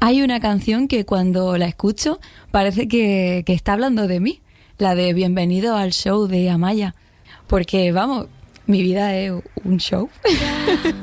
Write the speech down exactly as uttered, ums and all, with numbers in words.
Hay una canción que cuando la escucho parece que, que está hablando de mí, la de Bienvenido al show de Amaya, porque vamos, mi vida es un show.